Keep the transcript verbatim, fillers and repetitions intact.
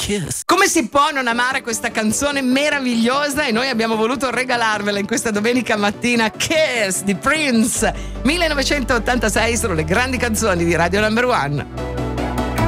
Kiss. Come si può non amare questa canzone meravigliosa? E noi abbiamo voluto regalarvela in questa domenica mattina. Kiss di Prince, millenovecentottantasei, sono le grandi canzoni di Radio Number One.